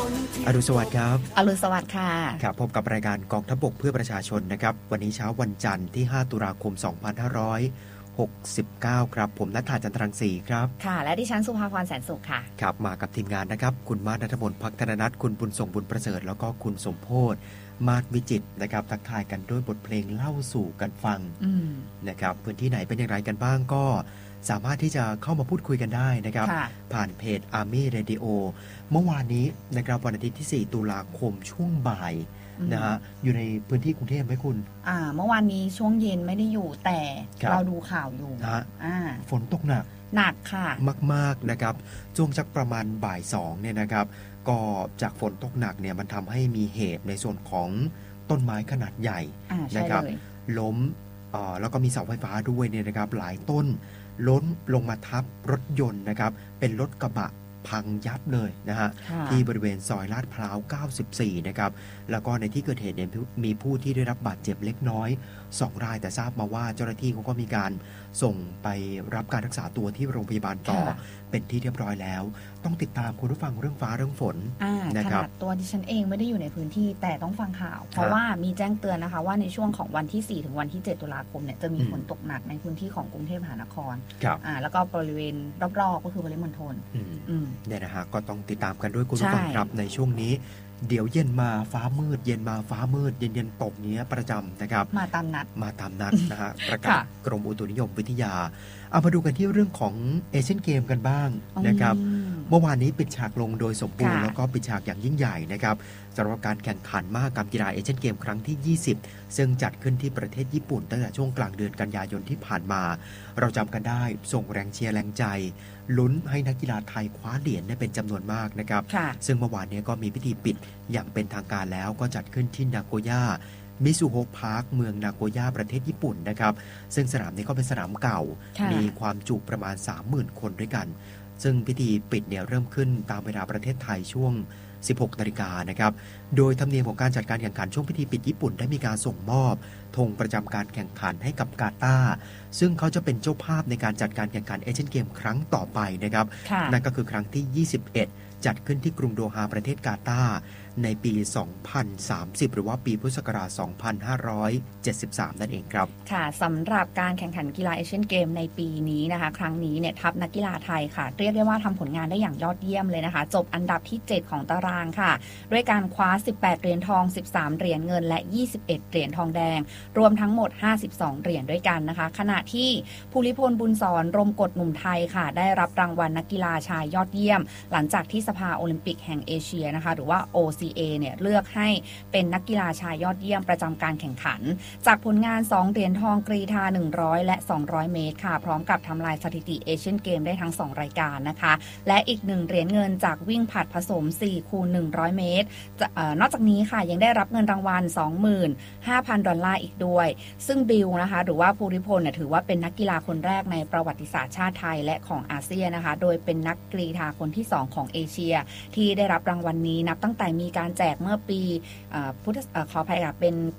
อรุณสวัสดิ์ครับอรุณสวัสดิ์ค่ะครับพบกับรายการกองทัพบกเพื่อประชาชนนะครับวันนี้เช้าวันจันทร์ที่5ตุลาคม2569ครับผมณัฐา จันทรังสีครับค่ะและดิฉันสุภาพรแสนสุขค่ะครับมากับทีมงานนะครับคุณมาศ ณัฐมนต์ ภักธนนัทคุณบุญส่งบุญประเสริฐแล้วก็คุณสมโพธิ์มาศวิจิตรนะครับทักทายกันด้วยบทเพลงเล่าสู่กันฟังนะครับพื้นที่ไหนเป็นอย่างไรกันบ้างก็สามารถที่จะเข้ามาพูดคุยกันได้นะครับผ่านเพจ Army Radio เมื่อวานนี้นะครับวันอาทิตย์ที่4ตุลาคมช่วงบ่ายนะฮะอยู่ในพื้นที่กรุงเทพไหมคุณเมื่อวานนี้ช่วงเย็นไม่ได้อยู่แต่เราดูข่าวอยู่ฝนตกหนักค่ะมากๆนะครับช่วงสักประมาณบ่าย2เนี่ยนะครับก็จากฝนตกหนักเนี่ยมันทำให้มีเหตุในส่วนของต้นไม้ขนาดใหญ่นะครับล้มแล้วก็มีเสาไฟฟ้าด้วยเนี่ยนะครับหลายต้นล้นลงมาทับรถยนต์นะครับเป็นรถกระบะพังยับเลยนะฮะที่บริเวณซอยลาดพร้าว94นะครับแล้วก็ในที่เกิดเหตุเนี่ยมีผู้ที่ได้รับบาดเจ็บเล็กน้อย2รายแต่ทราบมาว่าเจ้าหน้าที่เขาก็มีการส่งไปรับการรักษาตัวที่โรงพยาบาลต่อเป็นที่เรียบร้อยแล้วต้องติดตามคุณผู้ฟังเรื่องฟ้าเรื่องฝนนะครับตัวดิฉันเองไม่ได้อยู่ในพื้นที่แต่ต้องฟังข่าวเพราะว่ามีแจ้งเตือนนะคะว่าในช่วงของวันที่4ถึงวันที่7ตุลาคมเนี่ยจะมีฝนตกหนักในพื้นที่ของกรุงเทพมหานครแล้วก็บริเวณรอบๆก็คือปริมณฑลเนี่ยนะฮะก็ต้องติดตามกันด้วยคุณผู้ฟังครับในช่วงนี้เดี๋ยวเย็นมาฟ้ามืดเย็นมาฟ้ามืดเย็นตกเนี้ยประจำนะครับมาตามนัดนะฮะประกาศกรมอุตุนิยมวิทยาเอามาดูกันที่เรื่องของเอเชียนเกมกันบ้างนะครับเมื่อวานนี้ปิดฉากลงโดยสมบูรณ์แล้วก็ปิดฉากอย่างยิ่งใหญ่นะครับสำหรับการแข่งขันมหกรรมกีฬาเอเชียนเกมครั้งที่20ซึ่งจัดขึ้นที่ประเทศญี่ปุ่นตั้งแต่ช่วงกลางเดือนกันยายนที่ผ่านมาเราจำกันได้ส่งแรงเชียร์แรงใจลุ้นให้นักกีฬาไทยคว้าเหรียญได้เป็นจำนวนมากนะครับซึ่งเมื่อวานนี้ก็มีพิธีปิดอย่างเป็นทางการแล้วก็จัดขึ้นที่นาโกย่ามิซูโฮพาร์คเมืองนาโกย่าประเทศญี่ปุ่นนะครับซึ่งสนามนี้ก็เป็นสนามเก่ามีความจุประมาณ 30,000 คนด้วยกันซึ่งพิธีปิดเนี่ยเริ่มขึ้นตามเวลาประเทศไทยช่วง 16 นาฬิกานะครับโดยธรรมเนียมของการจัดการแข่งขันช่วงพิธีปิดญี่ปุ่นได้มีการส่งมอบธงประจำการแข่งขันให้กับกาตาร์ซึ่งเขาจะเป็นเจ้าภาพในการจัดการแข่งขันเอเชียนเกมครั้งต่อไปนะครับนั่นก็คือครั้งที่21จัดขึ้นที่กรุงโดฮาประเทศกาตาร์ในปี 2030 หรือว่าปีพุทธศักราช 2573 นั่นเองครับค่ะสำหรับการแข่งขันกีฬาเอเชียนเกมในปีนี้นะคะครั้งนี้เนี่ยทัพนักกีฬาไทยค่ะเรียกได้ว่าทำผลงานได้อย่างยอดเยี่ยมเลยนะคะจบอันดับที่7ของตารางค่ะด้วยการคว้า18เหรียญทอง13เหรียญเงินและ21เหรียญทองแดงรวมทั้งหมด52เหรียญด้วยกันนะคะขณะที่ภูริพลบุญสอนรมกฎหนุ่มไทยค่ะได้รับรางวัลนักกีฬาชายยอดเยี่ยมหลังจากที่สภาโอลิมปิกแห่งเอเชียนะคะหรือว่า OCA เนี่ยเลือกให้เป็นนักกีฬาชายยอดเยี่ยมประจำการแข่งขันจากผลงาน2เหรียญทองกรีฑา100และ200เมตรค่ะพร้อมกับทำลายสถิติเอเชียนเกมได้ทั้ง2รายการนะคะและอีก1เหรียญเงินจากวิ่งผลัดผสม4คูณ100เมตรนอกจากนี้ค่ะยังได้รับเงินรางวัล 25,000 ดอลลาร์อีกด้วยซึ่งบิลนะคะหรือว่าภูริพลเนี่ยถือว่าเป็นนักกีฬาคนแรกในประวัติศาสตร์ชาติไทยและของอาเซียนนะคะโดยเป็นนักกรีฑาคนที่2ของเอเชียที่ได้รับรางวัลนี้นับตั้งแต่มีการแจกเมื่อปีขออภัยค่ะเป็นปี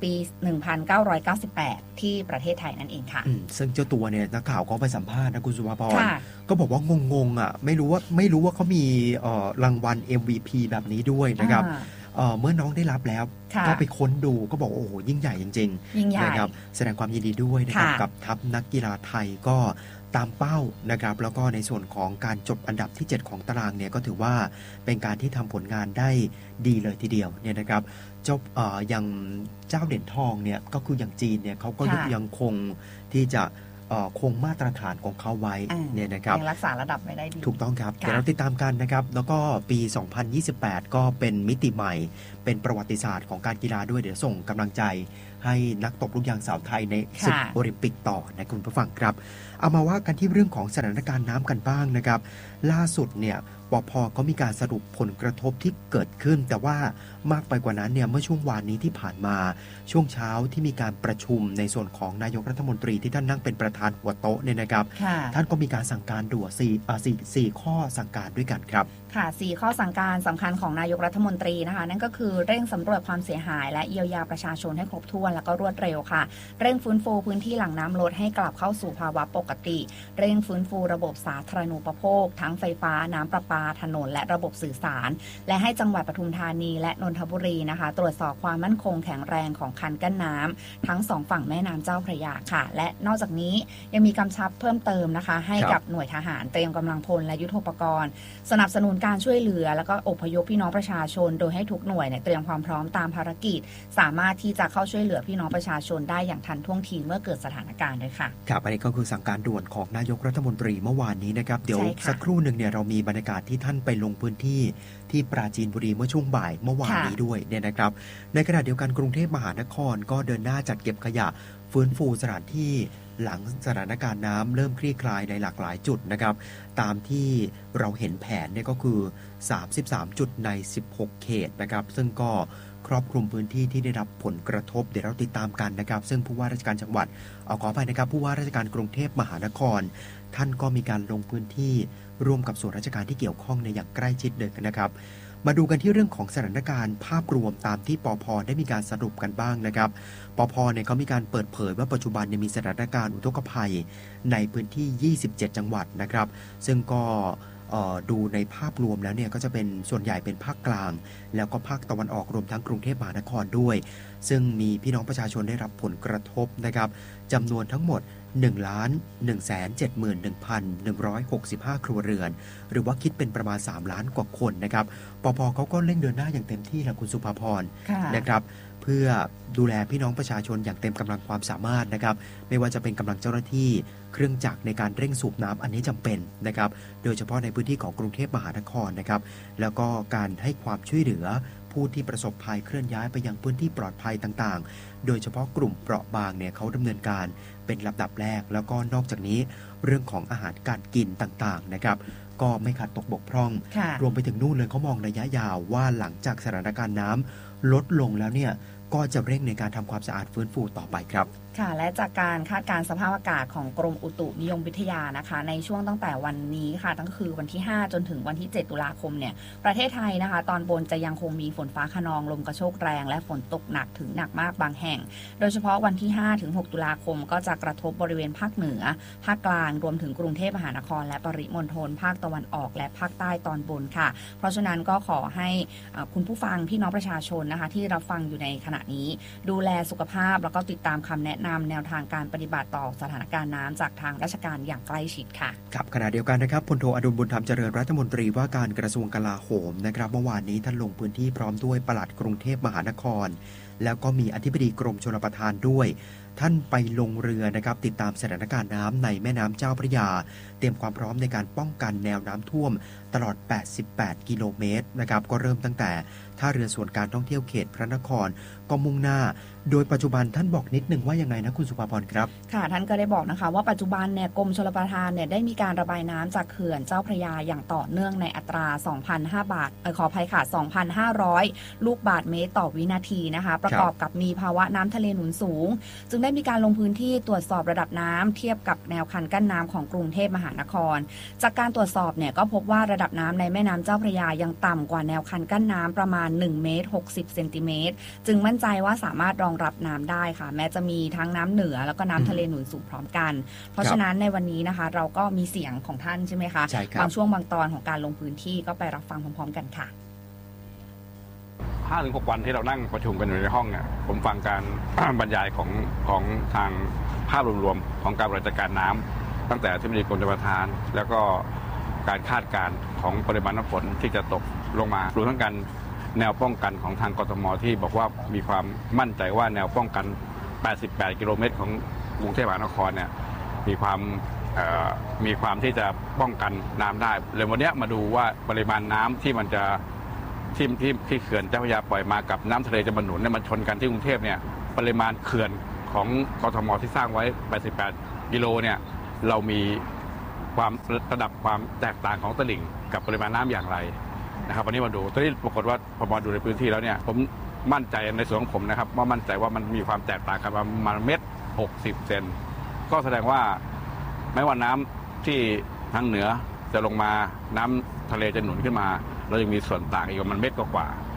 1998 ที่ประเทศไทยนั่นเองค่ะซึ่งเจ้าตัวเนี่ยนักข่าวก็ไปสัมภาษณ์นะคุณสุภาพรก็บอกว่างงๆอ่ะไม่รู้ว่าเขามีรางวัล MVP แบบนี้ด้วยนะครับเมื่อน้องได้รับแล้วก็ไปค้นดูก็บอกโอ้โหยิ่งใหญ่จริงๆนะครับแสดงความยินดีด้วยนะครับกับทัพนักกีฬาไทยก็ตามเป้านะครับแล้วก็ในส่วนของการจบอันดับที่7ของตารางเนี่ยก็ถือว่าเป็นการที่ทำผลงานได้ดีเลยทีเดียวเนี่ยนะครับจบอย่างเจ้าเหรียญทองเนี่ยก็คืออย่างจีนเนี่ยเขาก็ยังคงที่จะคงมาตรฐานของเขาไว้เนี่ยนะครับยังรักษาระดับไว้ได้ดีถูกต้องครับเดี๋ยวเราติดตามกันนะครับแล้วก็ปี 2028 ก็เป็นมิติใหม่เป็นประวัติศาสตร์ของการกีฬาด้วยเดี๋ยวส่งกำลังใจให้นักตบลูกยางสาวไทยในศึกโอลิมปิกต่อนะคุณผู้ฟังครับเอามาว่ากันที่เรื่องของสถานการณ์น้ำกันบ้างนะครับล่าสุดเนี่ยปภ.เขามีการสรุปผลกระทบที่เกิดขึ้นแต่ว่ามากไปกว่านั้นเนี่ยเมื่อช่วงวานนี้ที่ผ่านมาช่วงเช้าที่มีการประชุมในส่วนของนายกรัฐมนตรีที่ท่านนั่งเป็นประธานหัวโต๊ะเนี่ยนะครับท่านก็มีการสั่งการด่วน4ข้อสั่งการด้วยกันครับค่ะ4ข้อสั่งการสำคัญของนายกรัฐมนตรีนะคะนั่นก็คือเร่งสำรวจความเสียหายและเยียวยาประชาชนให้ครบถ้วนและก็รวดเร็วค่ะเร่งฟื้นฟูพื้นที่หลังน้ำลดให้กลับเข้าสู่ภาวะปกติเร่งฟื้นฟูระบบสาธารณูปโภคทั้งไฟฟ้าน้ำประปาถนนและระบบสื่อสารและให้จังหวัดปทุมธานีและนนทบุรีนะคะตรวจสอบความมั่นคงแข็งแรงของคันกั้นน้ำทั้ง2ฝั่งแม่น้ำเจ้าพระยาค่ะและนอกจากนี้ยังมีกำชับเพิ่มเติมนะคะให้กับหน่วยทหารเตรียมกำลังพลและยุทโธปกรณ์สนับสนุนการช่วยเหลือแล้วก็อพยพพี่น้องประชาชนโดยให้ทุกหน่วยเตรียมความพร้อมตามภารกิจสามารถที่จะเข้าช่วยเหลือพี่น้องประชาชนได้อย่างทันท่วงทีเมื่อเกิดสถานการณ์ด้วยค่ะครับอันนี้ก็คือสั่งการด่วนของนายกรัฐมนตรีเมื่อวานนี้นะครับเดี๋ยวสักครู่หนึ่งเนี่ยเรามีบรรยากาศที่ท่านไปลงพื้นที่ที่ปราจีนบุรีเมื่อช่วงบ่ายเมื่อวานนี้ด้วยเนี่ยนะครับในขณะเดียวกันกรุงเทพมหานครก็เดินหน้าจัดเก็บขยะฟื้นฟูสถานที่หลังสถานการณ์น้ำเริ่มคลี่คลายในหลากหลายจุดนะครับตามที่เราเห็นแผนเนี่ยก็คือ33จุดใน16เขตนะครับซึ่งก็ครอบคลุมพื้นที่ที่ได้รับผลกระทบเดี๋ยวเราติดตามกันนะครับซึ่งผู้ว่าราชการจังหวัดขออภัยนะครับผู้ว่าราชการกรุงเทพมหานครท่านก็มีการลงพื้นที่ร่วมกับส่วนราชการที่เกี่ยวข้องในอย่างใกล้ชิดเลยนะครับมาดูกันที่เรื่องของสถานการณ์ภาพรวมตามที่ปภ.ได้มีการสรุปกันบ้างนะครับปภ.เนี่ยเขามีการเปิดเผยว่าปัจจุบันมีสถานการณ์อุทกภัยในพื้นที่27จังหวัดนะครับซึ่งก็ดูในภาพรวมแล้วเนี่ยก็จะเป็นส่วนใหญ่เป็นภาคกลางแล้วก็ภาคตะวันออกรวมทั้งกรุงเทพมหานครด้วยซึ่งมีพี่น้องประชาชนได้รับผลกระทบนะครับจำนวนทั้งหมด 1,171,165 ครัวเรือนหรือว่าคิดเป็นประมาณ3ล้านกว่าคนนะครับปภ.เขาก็เร่งเดินหน้าอย่างเต็มที่แหละคุณสุภาพรนะครับเพื่อดูแลพี่น้องประชาชนอย่างเต็มกำลังความสามารถนะครับไม่ว่าจะเป็นกำลังเจ้าหน้าที่เครื่องจักรในการเร่งสูบน้ำอันนี้จำเป็นนะครับโดยเฉพาะในพื้นที่ของกรุงเทพมหานครนะครับแล้วก็การให้ความช่วยเหลือผู้ที่ประสบภัยเคลื่อนย้ายไปยังพื้นที่ปลอดภัยต่างๆโดยเฉพาะกลุ่มเปราะบางเนี่ยเขาดำเนินการเป็นลำดับแรกแล้วก็นอกจากนี้เรื่องของอาหารการกินต่างๆนะครับก็ไม่ขาดตกบกพร่องรวมไปถึงนู่นเลยเขามองระยะยาวว่าหลังจากสถานการณ์น้ำลดลงแล้วเนี่ยก็จะเร่งในการทำความสะอาดฟื้นฟูต่อไปครับค่ะและจากการคาดการณ์สภาพอากาศของกรมอุตุนิยมวิทยานะคะในช่วงตั้งแต่วันนี้ค่ะตั้งคือวันที่5จนถึงวันที่7ตุลาคมเนี่ยประเทศไทยนะคะตอนบนจะยังคงมีฝนฟ้าคะนองลมกระโชกแรงและฝนตกหนักถึงหนักมากบางแห่งโดยเฉพาะวันที่5ถึง6ตุลาคมก็จะกระทบบริเวณภาคเหนือภาคกลางรวมถึงกรุงเทพมหานครและปริมณฑลภาคตะวันออกและภาคใต้ตอนบนค่ะเพราะฉะนั้นก็ขอให้คุณผู้ฟังพี่น้องประชาชนนะคะที่รับฟังอยู่ในขณะนี้ดูแลสุขภาพแล้วก็ติดตามคำแนะนำแนวทางการปฏิบัติต่อสถานการณ์น้ำจากทางราชการอย่างใกล้ชิดค่ะครับขณะเดียวกันนะครับพลโทอดุลบุญธรรมเจริญรัฐมนตรีว่าการกระทรวงกลาโหมนะครับเมื่อวานนี้ท่านลงพื้นที่พร้อมด้วยปลัดกรุงเทพมหานครแล้วก็มีอธิบดีกรมชลประทานด้วยท่านไปลงเรือนะครับติดตามสถานการณ์น้ำในแม่น้ำเจ้าพระยาเตรียมความพร้อมในการป้องกันแนวน้ำท่วมตลอด88กิโลเมตรนะครับก็เริ่มตั้งแต่ท่าเรือส่วนการท่องเที่ยวเขตพระนครก็มุ่งหน้าโดยปัจจุบันท่านบอกนิดนึงว่ายังไงนะคุณสุภาพรครับค่ะท่านก็ได้บอกนะคะว่าปัจจุบันเนี่ยกรมชลประทานเนี่ยได้มีการระบายน้ำจากเขื่อนเจ้าพระยาอย่างต่อเนื่องในอัตรา 2,500 บาทขออภัยค่ะ 2,500 ลูกบาศก์เมตรต่อวินาทีนะคะประกอบกับมีภาวะน้ำทะเลหนุนสูงจึงได้มีการลงพื้นที่ตรวจสอบระดับน้ำเทียบกับแนวคันกั้นน้ำของกรุงเทพมหานครจากการตรวจสอบเนี่ยก็พบว่าระดับน้ำในแม่น้ำเจ้าพระยายังต่ำกว่าแนวคันกั้นน้ำประมาณ1เมตร60เซนติเมตรจึงมั่นใจว่าสามารถรองรับน้ำได้ค่ะแม้จะมีทั้งน้ำเหนือแล้วก็น้ำทะเลหนุนสูงพร้อมกันเพราะฉะนั้นในวันนี้นะคะเราก็มีเสียงของท่านใช่ไหมคะบางช่วงบางตอนของการลงพื้นที่ก็ไปรับฟังพร้อมๆกันค่ะ 5-6 วันที่เรานั่งประชุมกันอยู่ในห้องเนี่ยผมฟังการ บรรยายของทางภาพรวมๆของการบริหารจัดการน้ำตั้งแต่ที่มีกรมชลประทานแล้วก็การคาดการณ์ของปริมาณน้ำฝนที่จะตกลงมารวมทั้งการแนวป้องกันของทางกทม.ที่บอกว่ามีความมั่นใจว่าแนวป้องกัน88กิโลเมตรของกรุงเทพมหานครเนี่ยมีความที่จะป้องกันน้ำได้เลยวันนี้มาดูว่าปริมาณน้ำที่มันจะที่เขื่อนเจ้าพระยาปล่อยมากับน้ำทะเลจะมาหนุนเนี่ยมันชนกันที่กรุงเทพเนี่ยปริมาณเขื่อนของกทม.ที่สร้างไว้88กิโลเนี่ยเรามีความระดับความแตกต่างของตลิ่งกับปริมาณน้ำอย่างไรนะครับวันนี้มาดูตอนนี้ปรากฏว่าพอมาดูในพื้นที่แล้วเนี่ยผมมั่นใจในส่วนของผมนะครับว่ามั่นใจว่ามันมีความแตกต่างกันประมาณ1.60 เซนก็แสดงว่าแม้ว่าน้ำที่ทางเหนือจะลงมาน้ำทะเลจะหนุนขึ้นมาเรายังมีส่วนต่างอีกประมาณ1 เมตรกว่า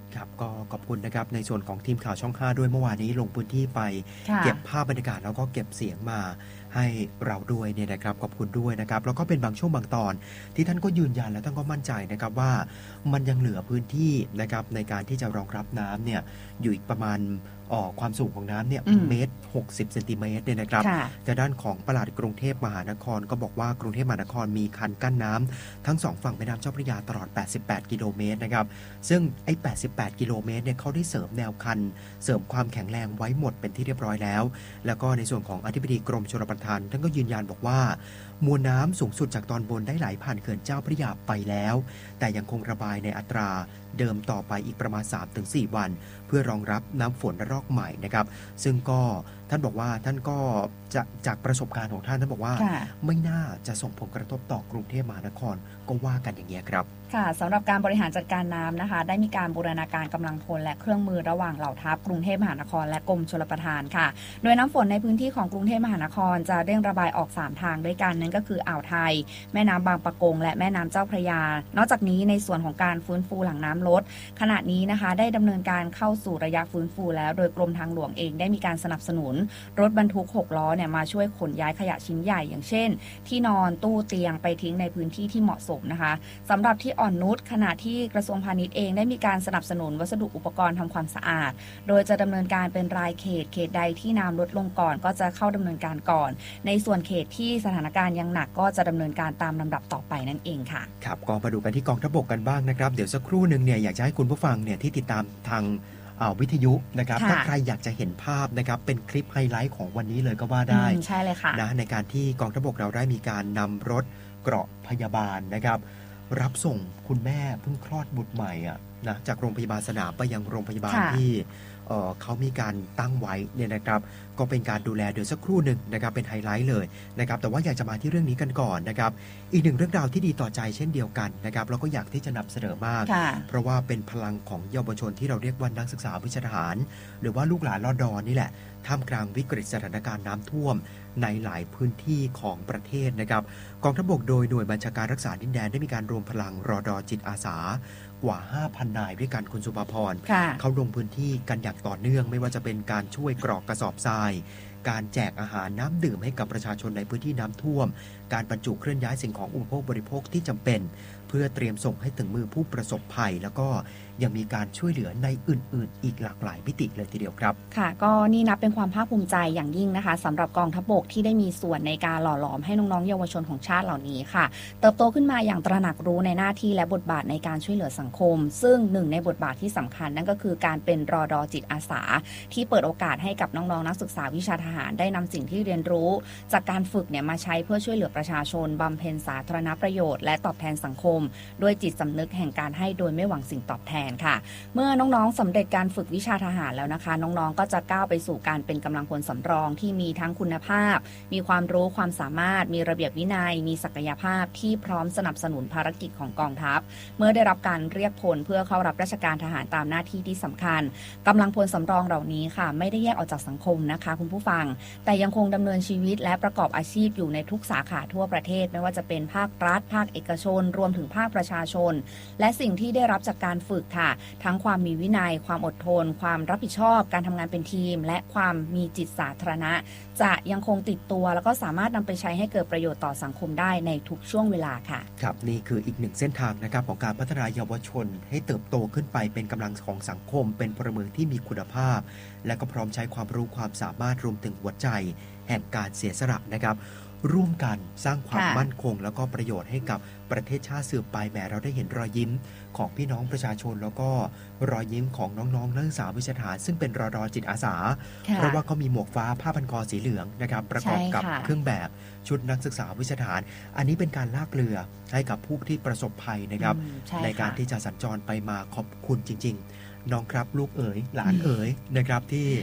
ครับก็ขอบคุณนะครับในส่วนของทีมข่าวช่อง 5ด้วยเมื่อวานนี้ลงพื้นที่ไปเก็บภาพบรรยากาศแล้วก็เก็บเสียงมาให้เราด้วยเนี่ยนะครับขอบคุณด้วยนะครับแล้วก็เป็นบางช่วงบางตอนที่ท่านก็ยืนยันและท่านก็มั่นใจนะครับว่ามันยังเหลือพื้นที่นะครับในการที่จะรองรับน้ำเนี่ยอยู่อีกประมาณความสูงของน้ำเนี่ยเมตร60 เซนติเมตรเนี่ยนะครับแต่ด้านของปลัดกรุงเทพมหานครก็บอกว่ากรุงเทพมหานครมีคันกั้นน้ำทั้ง2ฝั่งแม่น้ำเจ้าพระยาตลอด88กิโลเมตรนะครับซึ่งไอ้88กิโลเมตรเนี่ยเขาได้เสริมแนวคันเสริมความแข็งแรงไว้หมดเป็นที่เรียบร้อยแล้วแล้วก็ในส่วนของอธิบดีกรมชลประทานท่านก็ยืนยันบอกว่ามวลน้ำสูงสุดจากตอนบนได้ไหลผ่านเขื่อนเจ้าพระยาไปแล้วแต่ยังคงระบายในอัตราเดิมต่อไปอีกประมาณ 3-4 วันเพื่อรองรับน้ำฝนระลอกใหม่นะครับซึ่งก็ท่านบอกว่าท่านก็จะจากประสบการณ์ของท่านบอกว่าไม่น่าจะส่งผลกระทบต่อกรุงเทพมหานครก็ว่ากันอย่างนี้ครับค่ะสำหรับการบริหารจัดการน้ำนะคะได้มีการบูรณาการกำลังพลและเครื่องมือระหว่างเหล่าทัพกรุงเทพมหานครและกรมชลประทานค่ะโดยน้ำฝนในพื้นที่ของกรุงเทพมหานครจะเร่งระบายออก3ทางด้วยกันนั่นก็คืออ่าวไทยแม่น้ำบางปะกงและแม่น้ำเจ้าพระยานอกจากนี้ในส่วนของการฟื้นฟูหลังน้ำลดขณะนี้นะคะได้ดำเนินการเข้าสู่ระยะฟื้นฟูแล้วโดยกรมทางหลวงเองได้มีการสนับสนุนรถบรรทุก6ล้อเนี่ยมาช่วยขนย้ายขยะชิ้นใหญ่อย่างเช่นที่นอนตู้เตียงไปทิ้งในพื้นที่ที่เหมาะสมนะคะสำหรับที่อ่อนนุชขณะที่กระทรวงพาณิชย์เองได้มีการสนับสนุนวัสดุอุปกรณ์ทำความสะอาดโดยจะดำเนินการเป็นรายเขตใดที่น้ำลดลงก่อนก็จะเข้าดำเนินการก่อนในส่วนเขตที่สถานการณ์ยังหนักก็จะดำเนินการตามลำดับต่อไปนั่นเองค่ะครับก็มาดูกันที่กองทัพบกกันบ้างนะครับเดี๋ยวสักครู่นึงเนี่ยอยากจะให้คุณผู้ฟังเนี่ยที่ติดตามทางวิทยุนะครับถ้าใครอยากจะเห็นภาพนะครับเป็นคลิปไฮไลท์ของวันนี้เลยก็ว่าได้ใช่เลยค่ะนะในการที่กองทัพบกเราได้มีการนำรถเกราะพยาบาลนะครับรับส่งคุณแม่เพิ่งคลอดบุตรใหม่นะจากโรงพยาบาลสนามไปยังโรงพยาบาลที่เขามีการตั้งไว้เนี่ยนะครับก็เป็นการดูแลเดี๋ยวสักครู่หนึ่งนะครับเป็นไฮไลท์เลยนะครับแต่ว่าอยากจะมาที่เรื่องนี้กันก่อนนะครับอีกหนึ่งเรื่องราวที่ดีต่อใจเช่นเดียวกันนะครับเราก็อยากที่จะนำเสนอมากเพราะว่าเป็นพลังของเยาวชนที่เราเรียกว่านักศึกษาวิชาทหารหรือว่าลูกหลานรอดอนี่แหละท่ามกลางวิกฤตสถานการณ์น้ำท่วมในหลายพื้นที่ของประเทศนะครับกองทัพบกโดยหน่วยบัญชาการรักษาดินแดนได้มีการรวมพลังรอดอจิตอาสากว่า 5,000 นายด้วยกันคุณสุภาพรเขาลงพื้นที่กันอย่างต่อเนื่องไม่ว่าจะเป็นการช่วยกรอกกระสอบทรายการแจกอาหารน้ำดื่มให้กับประชาชนในพื้นที่น้ำท่วมการบรรจุเคลื่อนย้ายสิ่งของอุปโภคบริโภคที่จำเป็นเพื่อเตรียมส่งให้ถึงมือผู้ประสบภัยแล้วก็ยังมีการช่วยเหลือในอื่นๆอีกหลากหลายมิติเลยทีเดียวครับค่ะก็นี่นับเป็นความภาคภูมิใจอย่างยิ่งนะคะสำหรับกองทัพบกที่ได้มีส่วนในการหล่อหลอมให้น้องๆเยาวชนของชาติเหล่านี้ค่ะเติบโตขึ้นมาอย่างตระหนักรู้ในหน้าที่และบทบาทในการช่วยเหลือสังคมซึ่งหนึ่งในบทบาทที่สำคัญนั่นก็คือการเป็นรอดอจิตอาสาที่เปิดโอกาสให้กับน้องๆนักศึกษาวิชาทหารได้นำสิ่งที่เรียนรู้จากการฝึกเนี่ยมาใช้เพื่อช่วยเหลือประชาชนบำเพ็ญสาธารณประโยชน์และตอบแทนสังคมด้วยจิตสำนึกแห่งการให้โดยไม่หวังสิ่งตอบแทนค่ะเมื่อน้องๆสำเร็จการฝึกวิชาทหารแล้วนะคะน้องๆก็จะก้าวไปสู่การเป็นกำลังพลสำรองที่มีทั้งคุณภาพมีความรู้ความสามารถมีระเบียบวินัยมีศักยภาพที่พร้อมสนับสนุนภารกิจของกองทัพเมื่อได้รับการเรียกพลเพื่อเข้ารับราชการทหารตามหน้าที่ที่สำคัญกำลังพลสำรองเหล่านี้ค่ะไม่ได้แยกออกจากสังคมนะคะคุณผู้ฟังแต่ยังคงดำเนินชีวิตและประกอบอาชีพอยู่ในทุกสาขาทั่วประเทศไม่ว่าจะเป็นภาครัฐภาคเอกชนรวมถึงภาคประชาชนและสิ่งที่ได้รับจากการฝึกค่ะทั้งความมีวินัยความอดทนความรับผิดชอบการทำงานเป็นทีมและความมีจิตสาธารณะจะยังคงติดตัวแล้วก็สามารถนำไปใช้ให้เกิดประโยชน์ต่อสังคมได้ในทุกช่วงเวลาค่ะครับนี่คืออีกหนึ่งเส้นทางนะครับของการพัฒนาเยาวชนให้เติบโตขึ้นไปเป็นกำลังของสังคมเป็นพลเมืองที่มีคุณภาพและก็พร้อมใช้ความรู้ความสามารถรวมถึงหัวใจแห่งการเสียสละนะครับร่วมกันสร้างความมั่นคงแล้วก็ประโยชน์ให้กับประเทศชาติสืบไปแม้เราได้เห็นรอยยิ้มของพี่น้องประชาชนแล้วก็รอยยิ้มของน้องๆนักศึกษาวิชาทหารซึ่งเป็นรอดอจิตอาสาเพราะว่าเขามีหมวกฟ้าผ้าพันคอสีเหลืองนะครับประกอบกับเครื่องแบบชุดนักศึกษาวิชาทหารอันนี้เป็นการลากเรือให้กับผู้ที่ประสบภัยนะครับในการที่จะสัญจรไปมาขอบคุณจริงๆน้องครับลูกเอ๋ยหลานเอ๋ยนะครับที่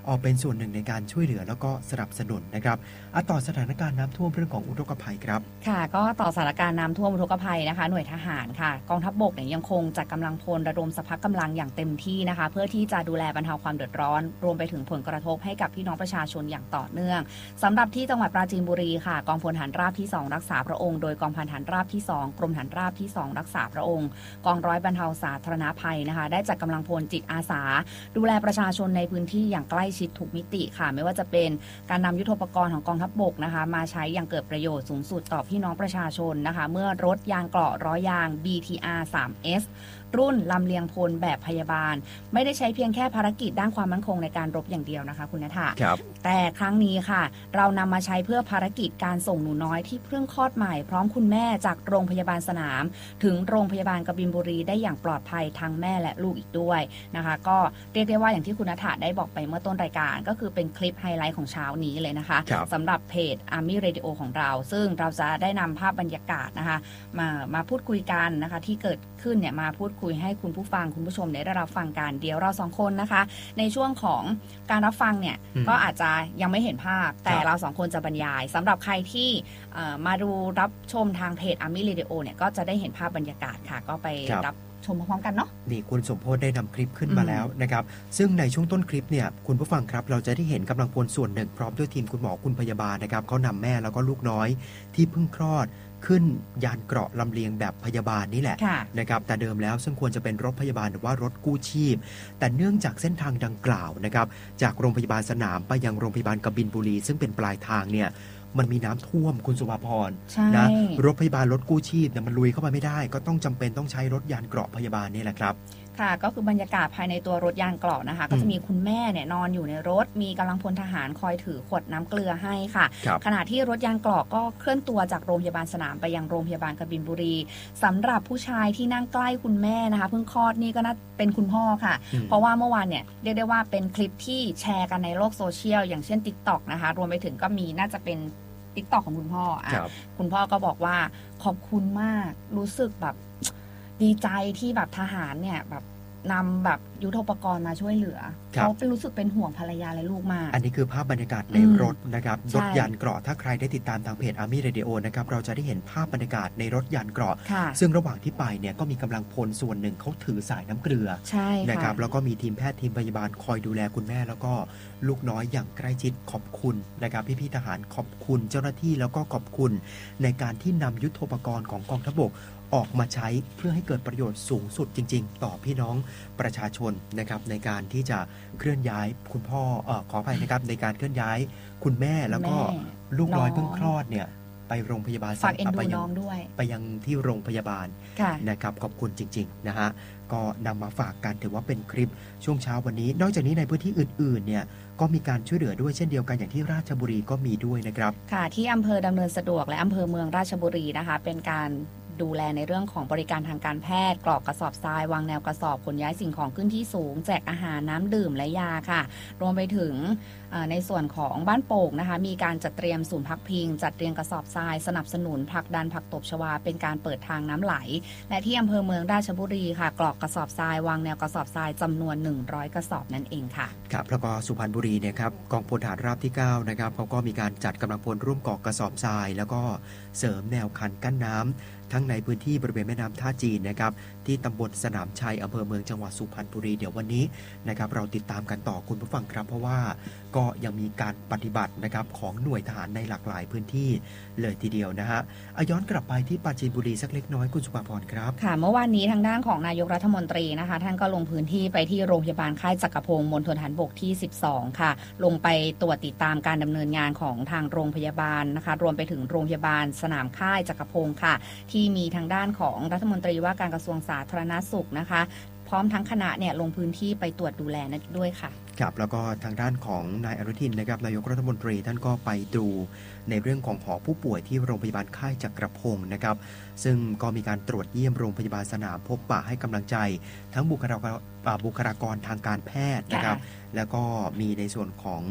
ออกเป็นส่วนหนึ่งในการช่วยเหลือแล้วก็สนับสนุนนะครับต่อสถานการณ์น้ำท่วมเรื่องของอุทกภัยครับค่ะก็ต่อสถานการณ์น้ำท่วมอุทกภัยนะคะหน่วยทหารค่ะกองทัพบกเนี่ยยังคงจัดกำลังพลระดมสรรพกำลังอย่างเต็มที่นะคะเพื่อที่จะดูแลบรรเทาความเดือดร้อนรวมไปถึงผลกระทบให้กับพี่น้องประชาชนอย่างต่อเนื่องสำหรับที่จังหวัดปราจีนบุรีค่ะกองพลฐานราบที่2รักษาพระองค์โดยกองพันฐานราบที่2กรมฐานราบที่2รักษาพระองค์กองร้อยบรรเทาสาธารณภัยนะคะได้จัดกำลังพลจิตอาสาดูแลประชาชนในพื้นที่อย่างใกล้ชิดทุกมิติค่ะไม่ว่าจะเป็นการนำยุทโธปกรณ์ของกองทัพบกนะคะมาใช้อย่างเกิดประโยชน์สูงสุดต่อพี่น้องประชาชนนะคะเมื่อรถยางเกราะล้อยาง BTR 3S รุ่นลำเลียงพลแบบพยาบาลไม่ได้ใช้เพียงแค่ภารกิจด้านความมั่นคงในการรบอย่างเดียวนะคะคุณณฐาแต่ครั้งนี้ค่ะเรานำมาใช้เพื่อภารกิจการส่งหนูน้อยที่เพิ่งคลอดใหม่พร้อมคุณแม่จากโรงพยาบาลสนามถึงโรงพยาบาลกบินบุรีได้อย่างปลอดภัยทั้งแม่และลูกอีกด้วยนะคะก็เรียกได้ว่าอย่างที่คุณณฐาได้บอกไปเมื่อต้นรายการก็คือเป็นคลิปไฮไลท์ของเช้านี้เลยนะคะสำหรับเพจ Army Radio ของเราซึ่งเราจะได้นำภาพบรรยากาศนะคะมาพูดคุยกันนะคะที่เกิดขึ้นเนี่ยมาพูดคุยให้คุณผู้ฟังคุณผู้ชมได้รับฟังกันเดี๋ยวเรา2คนนะคะในช่วงของการรับฟังเนี่ยก็อาจจะยังไม่เห็นภาพแต่เรา2คนจะบรรยายสำหรับใครที่มาดูรับชมทางเพจ Army Radio เนี่ยก็จะได้เห็นภาพบรรยากาศค่ะก็ไปรับชมพร้อมกันเนาะนี่คุณสมโพธิ์ได้นำคลิปขึ้นมาแล้วนะครับซึ่งในช่วงต้นคลิปเนี่ยคุณผู้ฟังครับเราจะได้เห็นกำลังพลส่วนหนึ่งพร้อมด้วยทีมคุณหมอคุณพยาบาลนะครับเขานำแม่แล้วก็ลูกน้อยที่เพิ่งคลอดขึ้นยานเกราะลำเลียงแบบพยาบาลนี่แหละนะครับแต่เดิมแล้วซึ่งควรจะเป็นรถพยาบาลหรือว่ารถกู้ชีพแต่เนื่องจากเส้นทางดังกล่าวนะครับจากโรงพยาบาลสนามไปยังโรงพยาบาลกบินบุรีซึ่งเป็นปลายทางเนี่ยมันมีน้ำท่วมคุณสุภาพรนะรถพยาบาลรถกู้ชีพเนี่ยมันลุยเข้ามาไม่ได้ก็ต้องจำเป็นต้องใช้รถยานเกราะพยาบาลนี่แหละครับค่ะก็คือบรรยากาศภายในตัวรถยานเกราะนะคะก็จะมีคุณแม่เนี่ยนอนอยู่ในรถมีกำลังพลทหารคอยถือขวดน้ำเกลือให้ค่ะขณะที่รถยานเกราะก็เคลื่อนตัวจากโรงพยาบาลสนามไปยังโรงพยาบาลกบินบุรีสำหรับผู้ชายที่นั่งใกล้คุณแม่นะคะเพิ่งคลอดนี่ก็น่าเป็นคุณพ่อค่ะเพราะว่าเมื่อวานเนี่ยเรียกได้ว่าเป็นคลิปที่แชร์กันในโลกโซเชียลอย่างเช่น TikTok นะคะรวมไปถึงก็มีน่าจะเป็นTikTok ของคุณพ่อคุณพ่อก็บอกว่าขอบคุณมากรู้สึกแบบดีใจที่แบบทหารเนี่ยแบบนำแบบยุทโธปกรณ์มาช่วยเหลือเขาเป็นรู้สึกเป็นห่วงภรรยาและลูกมากอันนี้คือภาพบรรยากาศในรถนะครับรถยานเกราะถ้าใครได้ติดตามทางเพจ Army Radio นะครับเราจะได้เห็นภาพบรรยากาศในรถยานเกราะซึ่งระหว่างที่ไปเนี่ยก็มีกำลังพลส่วนหนึ่งเขาถือสายน้ำเกลือนะครับแล้วก็มีทีมแพทย์ทีมพยาบาลคอยดูแลคุณแม่แล้วก็ลูกน้อยอย่างใกล้ชิดขอบคุณนะครับพี่ๆทหารขอบคุณเจ้าหน้าที่แล้วก็ขอบคุณในการที่นำยุทโธปกรณ์ของกองทัพบกออกมาใช้เพื่อให้เกิดประโยชน์สูงสุดจริงๆต่อพี่น้องประชาชนนะครับในการที่จะเคลื่อนย้ายคุณพ่อขออภัยนะครับในการเคลื่อนย้ายคุณแม่แล้วก็ลูกน้อยเพิ่งคลอดเนี่ยไปโรงพยาบาลฝากเอ็นดูน้องด้วยไปยังที่โรงพยาบาลนะครับขอบคุณจริงๆนะฮะก็นำมาฝากกันถือว่าเป็นคลิปช่วงเช้าวันนี้นอกจากนี้ในพื้นที่อื่นๆเนี่ยก็มีการช่วยเหลือด้วยเช่นเดียวกันอย่างที่ราชบุรีก็มีด้วยนะครับค่ะที่อำเภอดำเนินสะดวกและอำเภอเมืองราชบุรีนะคะเป็นการดูแลในเรื่องของบริการทางการแพทย์กรอกกระสอบทรายวางแนวกระสอบขนย้ายสิ่งของขึ้นที่สูงแจกอาหารน้ำดื่มและยาค่ะรวมไปถึงในส่วนของบ้านโป่งนะคะมีการจัดเตรียมศูนย์พักพิงจัดเรียงกระสอบทรายสนับสนุนผลักดันผักตบชวาเป็นการเปิดทางน้ำไหลและที่อำเภอเมืองราชบุรีค่ะกรอกกระสอบทรายวางแนวกระสอบทรายจำนวน100กระสอบนั่นเองค่ะครับแล้วก็สุพรรณบุรีเนี่ยครับกองพลทหารราบที่9นะครับเขาก็มีการจัดกำลังพลร่วมกรอกกระสอบทรายแล้วก็เสริมแนวคันกั้นน้ำทั้งในพื้นที่บริเวณแม่น้ำท่าจีนนะครับที่ตำบลสนามชัยอำเภอเมืองจังหวัดสุพรรณบุรีเดี๋ยววันนี้นะครับเราติดตามกันต่อคุณผู้ฟังครับเพราะว่าก็ยังมีการปฏิบัตินะครับของหน่วยทหารในหลากหลายพื้นที่เลยทีเดียวนะฮะย้อนกลับไปที่ปราจีนบุรีสักเล็กน้อยคุณสุภาพรครับค่ะเมื่อวานนี้ทางด้านของนายกรัฐมนตรีนะคะท่านก็ลงพื้นที่ไปที่โรงพยาบาลค่ายจักรพงศ์มณฑลทหารบกที่12ค่ะลงไปตรวจติดตามการดำเนินงานของทางโรงพยาบาลนะคะรวมไปถึงโรงพยาบาลสนามค่ายจักรพงศ์ค่ะที่มีทางด้านของรัฐมนตรีว่าการกระทรวงสาธารณสุขนะคะพร้อมทั้งคณะเนี่ยลงพื้นที่ไปตรวจดูแลนั้นด้วยค่ะครับแล้วก็ทางด้านของนายอนุทินนะครับนายกรัฐมนตรีท่านก็ไปดูในเรื่องของหอผู้ป่วยที่โรงพยาบาลค่ายจักรพงศ์นะครับซึ่งก็มีการตรวจเยี่ยมโรงพยาบาลสนามพบปะให้กำลังใจทั้งบุคลากรทางการแพทย์นะครับแล้วก็มีในส่วนของ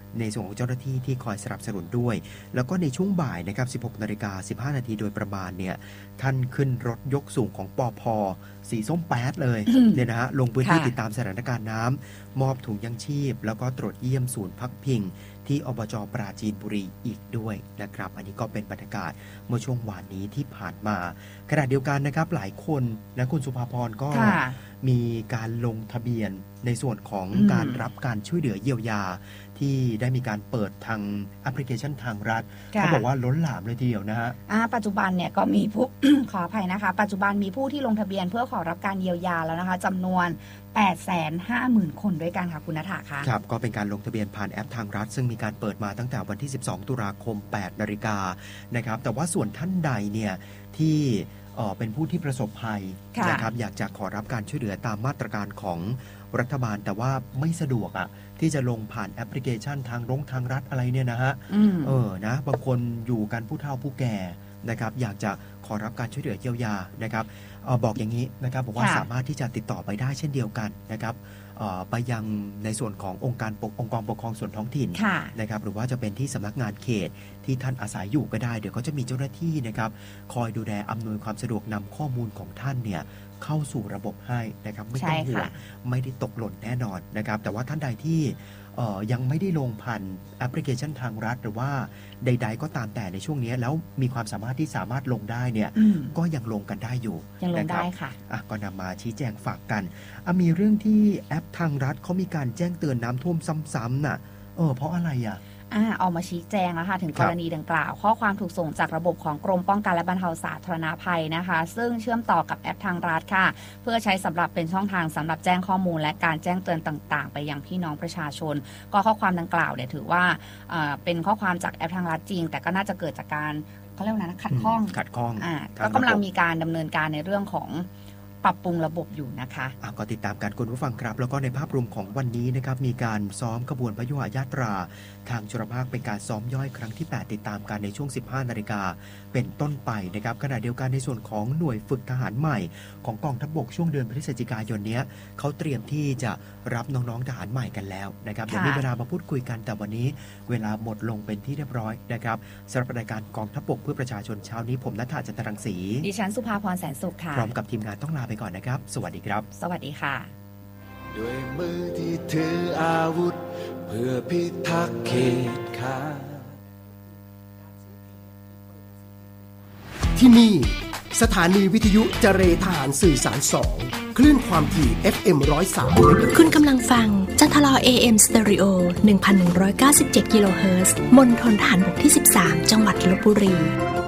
ในส่วนของเจ้าหน้าที่ที่คอยสนับสนุนด้วยแล้วก็ในช่วงบ่ายนะครับ 16:15 น.โดยประมาณเนี่ยท่านขึ้นรถยกสูงของปภ.สีส้มแป๊ดเลยเนี่ยนะฮะลงพื้นที่ติดตามสถานการณ์น้ำมอบถุงยังชีพแล้วก็ตรวจเยี่ยมศูนย์พักพิงที่อบจ.ปราจีนบุรีอีกด้วยนะครับอันนี้ก็เป็นบรรยากาศเมื่อช่วงวานนี้ที่ผ่านมาขณะเดียวกันนะครับหลายคนนะคุณสุภาพรก็มีการลงทะเบียนในส่วนของการรับการช่วยเหลือเยียวยาที่ได้มีการเปิดทางแอปพลิเคชันทางรัฐเขาบอกว่าล้นหลามเลยทีเดียวนะฮะปัจจุบันเนี่ยก็มีผู้ ขออภัยนะคะปัจจุบันมีผู้ที่ลงทะเบียนเพื่อขอรับการเยียวยาแล้วนะคะจำนวน 850,000 คนด้วยกันค่ะคุณณฐาค่ะครับก็เป็นการลงทะเบียนผ่านแอปทางรัฐซึ่งมีการเปิดมาตั้งแต่วันที่ 12 ตุลาคม 8 นาฬิกานะครับแต่ว่าส่วนท่านใดเนี่ยที่เป็นผู้ที่ประสบภัยนะครับอยากจะขอรับการช่วยเหลือตามมาตรการของรัฐบาลแต่ว่าไม่สะดวกที่จะลงผ่านแอปพลิเคชันทางรัฐอะไรเนี่ยนะฮะนะบางคนอยู่กันผู้เฒ่าผู้แก่นะครับอยากจะขอรับการช่วยเหลือเยียวยานะครับบอกอย่างนี้นะครับบอกว่าสามารถที่จะติดต่อไปได้เช่นเดียวกันนะครับไปยังในส่วนขององค์กรปกครองส่วนท้องถิ่นนะครับหรือว่าจะเป็นที่สำนักงานเขตที่ท่านอาศัยอยู่ก็ได้เดี๋ยวก็จะมีเจ้าหน้าที่นะครับคอยดูแลอำนวยความสะดวกนำข้อมูลของท่านเนี่ยเข้าสู่ระบบให้นะครับไม่ต้องห่วงไม่ได้ตกหล่นแน่นอนนะครับแต่ว่าท่านใดที่ยังไม่ได้ลงผ่านแอปพลิเคชันทางรัฐหรือว่าใดๆก็ตามแต่ในช่วงนี้แล้วมีความสามารถที่สามารถลงได้เนี่ยก็ยังลงกันได้อยู่ยังลงได้ค่ะก็นำมาชี้แจงฝากกันมีเรื่องที่แอปทางรัฐเขามีการแจ้งเตือนน้ำท่วมซ้ำๆน่ะเพราะอะไรออกมาชี้แจงแล้วค่ะถึงกรณีดังกล่าวข้อความถูกส่งจากระบบของกรมป้องกันและบรรเทาสาธารณภัยนะคะซึ่งเชื่อมต่อกับแอปทางรัฐค่ะเพื่อใช้สำหรับเป็นช่องทางสำหรับแจ้งข้อมูลและการแจ้งเตือนต่างๆไปยังพี่น้องประชาชนก็ข้อความดังกล่าวเนี่ยถือว่าเป็นข้อความจากแอปทางรัฐจริงแต่ก็น่าจะเกิดจากการเขาเรียกว่านะขัดข้องก็กำลังมีการดำเนินการในเรื่องของปรับปรุงระบบอยู่นะคะก็ติดตามการคุณผู้ฟังครับแล้วก็ในภาพรวมของวันนี้นะครับมีการซ้อมขบวนพยุหญาตราทางชลภาคเป็นการซ้อมย่อยครั้งที่ 8 ติดตามกันในช่วง 15 นาฬิกาเป็นต้นไปนะครับขณะเดียวกันในส่วนของหน่วยฝึกทหารใหม่ของกองทัพบกช่วงเดือนพฤศจิกายนนี้เขาเตรียมที่จะรับน้องๆทหารใหม่กันแล้วนะครับเดี๋ยวมีเวลามาพูดคุยกันแต่วันนี้เวลาหมดลงเป็นที่เรียบร้อยนะครับสำหรับรายการกองทัพบกเพื่อประชาชนเช้านี้ผมณัฐา จันทรังสีดิฉันสุภาพรแสนสุขค่ะพร้อมกับทีมงานต้องลาไปก่อนนะครับสวัสดีครับสวัสดีค่ะด้วยมือที่ถืออาวุธเพื่อพิทักษ์เขตขานที่นี่สถานีวิทยุเจรทหารสื่อสาร2คลื่นความถี่ FM 103 คุณกำลังฟังจัทลอ AM Stereo 1197 กิโลเฮิรตซ์มณฑลทหารบกที่13จังหวัดลพบุรี